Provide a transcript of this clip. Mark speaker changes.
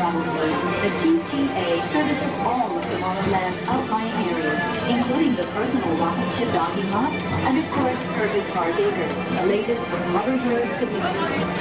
Speaker 1: probably, the TTA services all of Tomorrowland's outlying areas, including the personal rocket ship docking lot, and of course, Kirby's Park Acres, the latest from Rubberbird Community.